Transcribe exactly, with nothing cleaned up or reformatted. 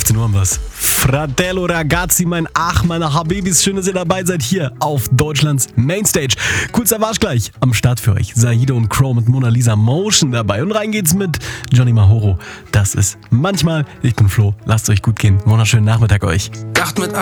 achtzehn Uhr haben wir's. Fratello Ragazzi, mein Ach, meine Habibis, schön, dass ihr dabei seid hier auf Deutschlands Mainstage. Coolster Warsch gleich am Start für euch. Saide und Crow mit Mona Lisa Motion dabei. Und rein geht's mit Johnny Mahoro. Das ist manchmal. Ich bin Flo. Lasst euch gut gehen. Wunderschönen Nachmittag euch. Dacht mit